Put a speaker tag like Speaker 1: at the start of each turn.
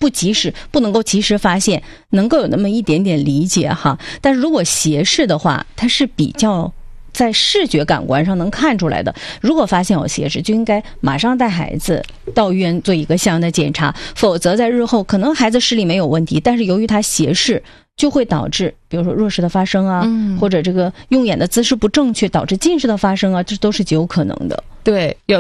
Speaker 1: 不能够及时发现，能够有那么一点点理解哈。但是如果斜视的话，它是比较在视觉感官上能看出来的。如果发现有斜视，就应该马上带孩子到医院做一个相应的检查，否则在日后可能孩子视力没有问题，但是由于他斜视，就会导致比如说弱视的发生啊，或者这个用眼的姿势不正确导致近视的发生啊，这都是极有可能的。
Speaker 2: 对，有